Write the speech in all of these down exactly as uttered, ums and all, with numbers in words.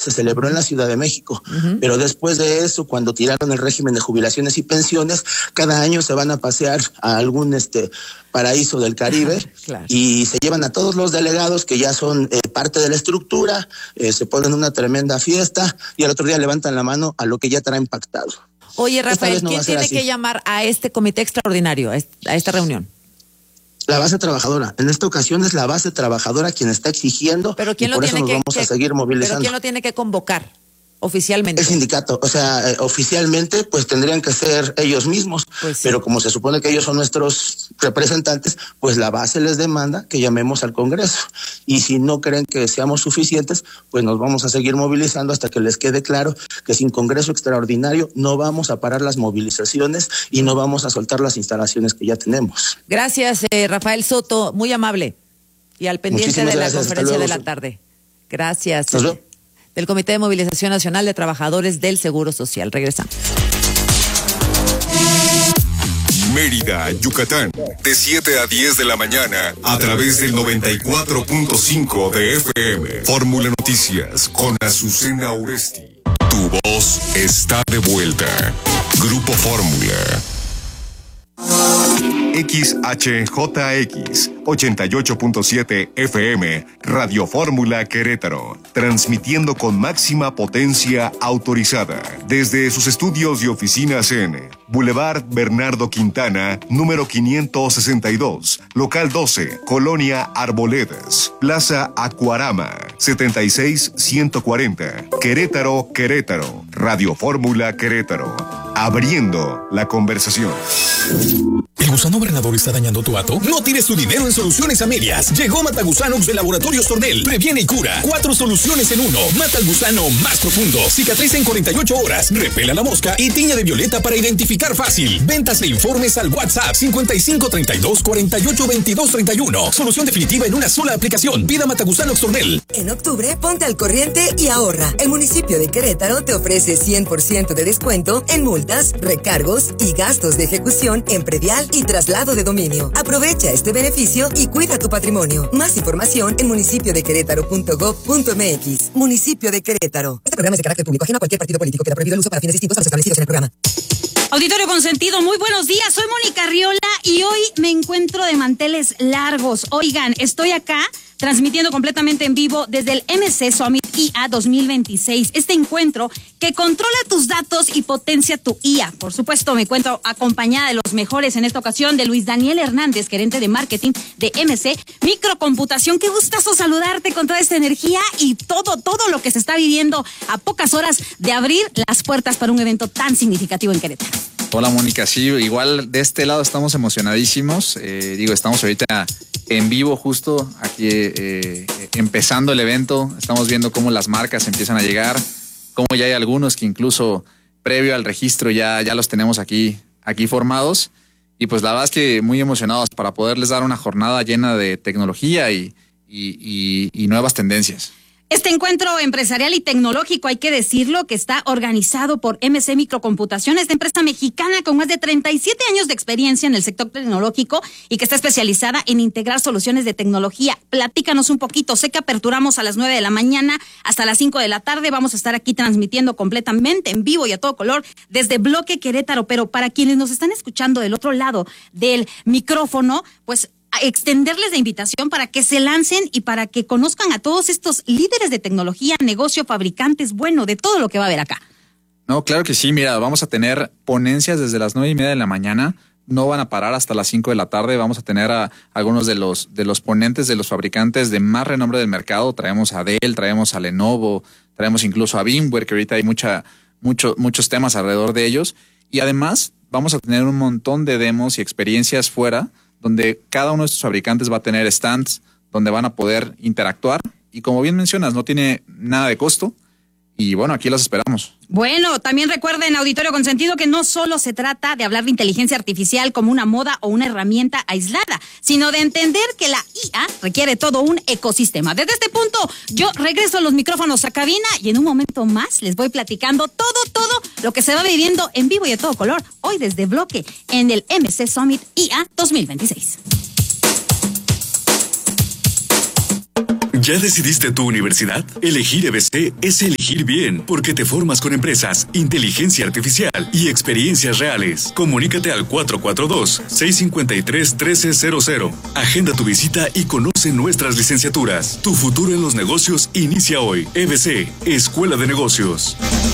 se celebró en la Ciudad de México, uh-huh. pero después de eso, cuando tiraron el régimen de jubilaciones y pensiones, cada año se van a pasear a algún este paraíso del Caribe, claro. y se llevan a todos los delegados que ya son eh, parte de la estructura, eh, se ponen una tremenda fiesta y al otro día levantan la mano a lo que ya traen pactado. Oye, Rafael, no ¿quién tiene así. que llamar a este comité extraordinario, a esta reunión? La base trabajadora. En esta ocasión es la base trabajadora quien está exigiendo, ¿Pero quién y lo por tiene eso nos que, vamos que, a seguir movilizando. ¿Pero quién lo tiene que convocar oficialmente? El sindicato, o sea, eh, oficialmente pues tendrían que ser ellos mismos, pues sí. pero como se supone que ellos son nuestros representantes, pues la base les demanda que llamemos al Congreso, y si no creen que seamos suficientes, pues nos vamos a seguir movilizando hasta que les quede claro que sin Congreso extraordinario no vamos a parar las movilizaciones y no vamos a soltar las instalaciones que ya tenemos. Gracias, eh, Rafael Soto, muy amable, y al pendiente Muchísimas de la gracias, conferencia de la tarde. Gracias. ¿Nos Del Comité de Movilización Nacional de Trabajadores del Seguro Social. Regresamos. Mérida, Yucatán, de siete a diez de la mañana, a través del noventa y cuatro punto cinco de F M. Fórmula Noticias con Azucena Oresti. Tu voz está de vuelta. Grupo Fórmula. X H J X ochenta y ocho punto siete F M, Radio Fórmula Querétaro, transmitiendo con máxima potencia autorizada desde sus estudios y oficinas en Boulevard Bernardo Quintana, número quinientos sesenta y dos, local doce, Colonia Arboledas, Plaza Acuarama, setenta y seis ciento cuarenta, Querétaro, Querétaro, Radio Fórmula Querétaro, abriendo la conversación. ¿El gusano Bernador está dañando tu hato? No tires tu dinero en soluciones a medias. Llegó Matagusanox de Laboratorios Tornel. Previene y cura. Cuatro soluciones en uno. Mata al gusano más profundo. Cicatriza en cuarenta y ocho horas. Repela la mosca y tiña de violeta para identificar fácil. Ventas e informes al WhatsApp cincuenta y cinco treinta y dos cuarenta y ocho veintidós treinta y uno. Solución definitiva en una sola aplicación. Pida Matagusanox Tornel. En octubre, ponte al corriente y ahorra. El municipio de Querétaro te ofrece cien por ciento de descuento en multas, recargos y gastos de ejecución en predial y traslado de dominio. Aprovecha este beneficio y cuida tu patrimonio. Más información en municipio de querétaro punto gob punto m x. Municipio de Querétaro. Este programa es de carácter público, ajeno a cualquier partido político. Queda prohibido el uso para fines distintos a los establecidos en el programa. Auditorio consentido, muy buenos días. Soy Mónica Riola y hoy me encuentro de manteles largos. Oigan, estoy acá transmitiendo completamente en vivo desde el M C Summit I A dos mil veintiséis. Este encuentro que controla tus datos y potencia tu I A. Por supuesto, me encuentro acompañada de los mejores en esta ocasión, de Luis Daniel Hernández, gerente de marketing de M C Microcomputación. Qué gustazo saludarte con toda esta energía y todo, todo lo que se está viviendo a pocas horas de abrir las puertas para un evento tan significativo en Querétaro. Hola, Mónica, sí, igual de este lado estamos emocionadísimos. Eh, digo, estamos ahorita en vivo justo aquí eh, empezando el evento. Estamos viendo cómo las marcas empiezan a llegar, cómo ya hay algunos que incluso previo al registro ya, ya los tenemos aquí, aquí formados. Y pues la verdad es que muy emocionados para poderles dar una jornada llena de tecnología y, y, y, y nuevas tendencias. Este encuentro empresarial y tecnológico, hay que decirlo, que está organizado por M C Microcomputación, esta empresa mexicana con más de treinta y siete años de experiencia en el sector tecnológico y que está especializada en integrar soluciones de tecnología. Platícanos un poquito. Sé que aperturamos a las nueve de la mañana hasta las cinco de la tarde. Vamos a estar aquí transmitiendo completamente en vivo y a todo color desde Bloque Querétaro. Pero para quienes nos están escuchando del otro lado del micrófono, pues a extenderles la invitación para que se lancen y para que conozcan a todos estos líderes de tecnología, negocio, fabricantes, bueno, de todo lo que va a haber acá. No, claro que sí, mira, vamos a tener ponencias desde las nueve y media de la mañana, no van a parar hasta las cinco de la tarde, vamos a tener a algunos de los, de los ponentes de los fabricantes de más renombre del mercado, traemos a Dell, traemos a Lenovo, traemos incluso a VMware, que ahorita hay mucha, mucho, muchos temas alrededor de ellos, y además vamos a tener un montón de demos y experiencias fuera, donde cada uno de estos fabricantes va a tener stands donde van a poder interactuar y como bien mencionas, no tiene nada de costo y bueno, aquí los esperamos. Bueno, también recuerden, auditorio consentido, que no solo se trata de hablar de inteligencia artificial como una moda o una herramienta aislada, sino de entender que la I A requiere todo un ecosistema. Desde este punto, yo regreso los micrófonos a cabina y en un momento más les voy platicando todo, todo lo que se va viviendo en vivo y a todo color hoy desde Bloque en el M C Summit I A dos mil veintiséis. ¿Ya decidiste tu universidad? Elegir E B C es elegir bien, porque te formas con empresas, inteligencia artificial y experiencias reales. Comunícate al cuatro cuatro dos, seis cinco tres, uno tres cero cero. Agenda tu visita y conoce nuestras licenciaturas. Tu futuro en los negocios inicia hoy. E B C, Escuela de Negocios.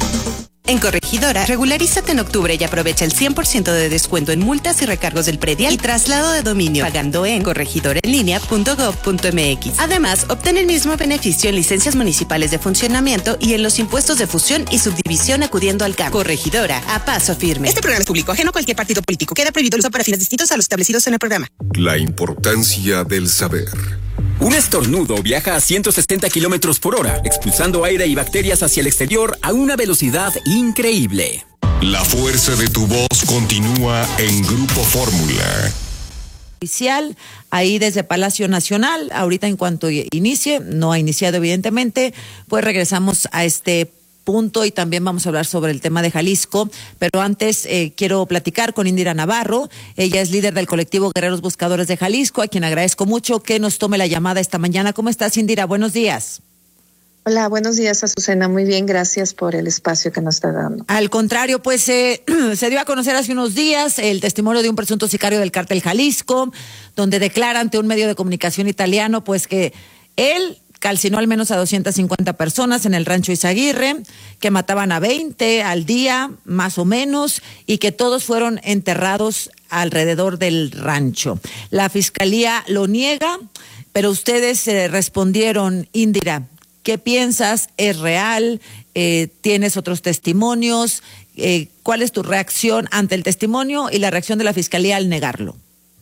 En Corregidora, regularízate en octubre y aprovecha el cien por ciento de descuento en multas y recargos del predial y traslado de dominio, pagando en corregidoraenlinea punto gob punto mx. Además, obtén el mismo beneficio en licencias municipales de funcionamiento y en los impuestos de fusión y subdivisión acudiendo al C A M. Corregidora, a paso firme. Este programa es público, ajeno a cualquier partido político. Queda prohibido el uso para fines distintos a los establecidos en el programa. La importancia del saber. Un estornudo viaja a ciento sesenta kilómetros por hora, expulsando aire y bacterias hacia el exterior a una velocidad increíble. La fuerza de tu voz continúa en Grupo Fórmula. Oficial, ahí desde Palacio Nacional, ahorita en cuanto inicie, no ha iniciado evidentemente, pues regresamos a este punto y también vamos a hablar sobre el tema de Jalisco, pero antes eh, quiero platicar con Indira Navarro. Ella es líder del colectivo Guerreros Buscadores de Jalisco, a quien agradezco mucho que nos tome la llamada esta mañana. ¿Cómo estás, Indira? Buenos días. Hola, buenos días, Azucena. Muy bien, gracias por el espacio que nos está dando. Al contrario, pues eh, se dio a conocer hace unos días el testimonio de un presunto sicario del cártel Jalisco, donde declara ante un medio de comunicación italiano pues que él calcinó al menos a doscientas cincuenta personas en el rancho Izaguirre, que mataban a veinte al día, más o menos, y que todos fueron enterrados alrededor del rancho. La fiscalía lo niega, pero ustedes eh, respondieron, Indira, ¿qué piensas? ¿Es real? Eh, ¿Tienes otros testimonios? Eh, ¿Cuál es tu reacción ante el testimonio y la reacción de la fiscalía al negarlo?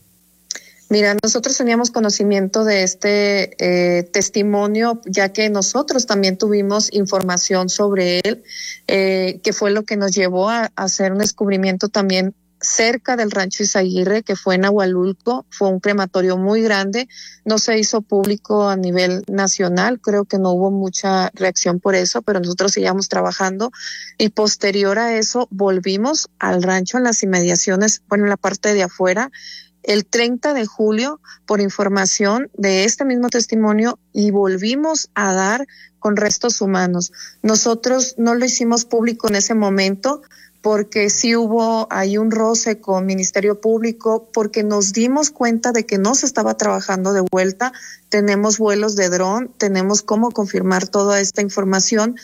Mira, nosotros teníamos conocimiento de este eh, testimonio, ya que nosotros también tuvimos información sobre él, eh, que fue lo que nos llevó a, a hacer un descubrimiento también cerca del rancho Izaguirre, que fue en Ahualulco. Fue un crematorio muy grande, no se hizo público a nivel nacional, creo que no hubo mucha reacción por eso, pero nosotros seguíamos trabajando y posterior a eso volvimos al rancho en las inmediaciones, bueno, en la parte de afuera, el treinta de julio, por información de este mismo testimonio, y volvimos a dar con restos humanos. Nosotros no lo hicimos público en ese momento porque sí hubo ahí un roce con Ministerio Público, porque nos dimos cuenta de que no se estaba trabajando de vuelta. Tenemos vuelos de dron, tenemos cómo confirmar toda esta información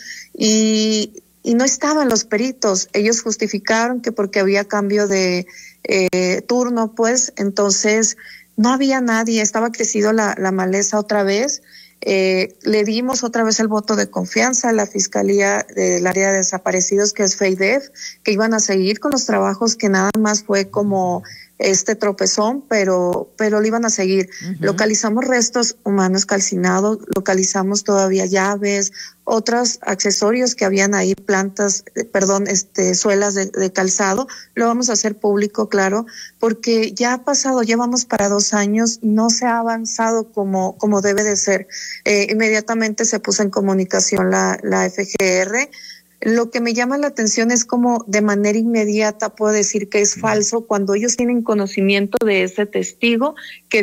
y, y no estaban los peritos. Ellos justificaron que porque había cambio de Eh, turno, pues, entonces no había nadie, estaba crecido la, la maleza otra vez. Eh, le dimos otra vez el voto de confianza a la Fiscalía del Área de Desaparecidos, que es FEIDEF, que iban a seguir con los trabajos, que nada más fue como este tropezón, pero pero lo iban a seguir. Uh-huh. Localizamos restos humanos calcinados, localizamos todavía llaves, otros accesorios que habían ahí, plantas, eh, perdón, este suelas de, de calzado. Lo vamos a hacer público, claro, porque ya ha pasado, ya vamos para dos años, no se ha avanzado como como debe de ser. Eh, inmediatamente se puso en comunicación la la F G R. Lo que me llama la atención es como de manera inmediata puedo decir que es falso cuando ellos tienen conocimiento de ese testigo que